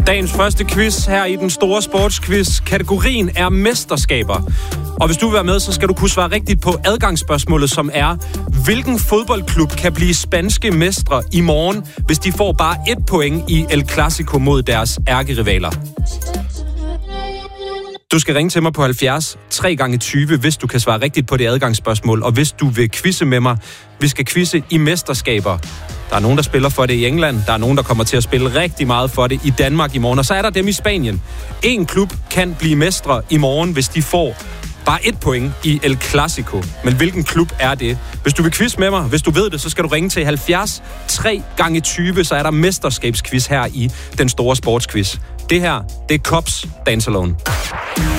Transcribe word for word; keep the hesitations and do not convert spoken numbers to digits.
Dagens første quiz her i den store sportsquiz. Kategorien er mesterskaber. Og hvis du vil være med, så skal du kunne svare rigtigt på adgangsspørgsmålet, som er: hvilken fodboldklub kan blive spanske mestre i morgen, hvis de får bare et point i El Clasico mod deres ærkerivaler? Du skal ringe til mig på halvfjerds tre gange tyve, hvis du kan svare rigtigt på det adgangsspørgsmål. Og hvis du vil quizze med mig, vi skal quizze i mesterskaber. Der er nogen, der spiller for det i England. Der er nogen, der kommer til at spille rigtig meget for det i Danmark i morgen. Og så er der dem i Spanien. En klub kan blive mestre i morgen, hvis de får bare et point i El Clasico. Men hvilken klub er det? Hvis du vil quizze med mig, hvis du ved det, så skal du ringe til halvfjerds tre gange tyve, så er der mesterskabsquiz her i den store sportsquiz. Det her, det er Cops Dance Alone.